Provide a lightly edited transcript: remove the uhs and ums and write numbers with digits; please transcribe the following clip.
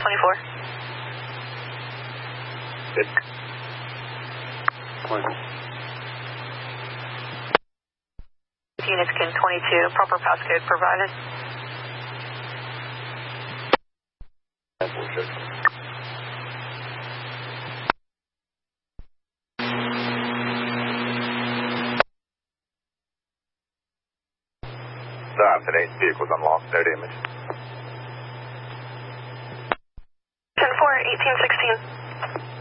24. Good. Units Kin 22, proper passcode provided. Today's vehicle's unlocked, no damage. 10-4, 1816.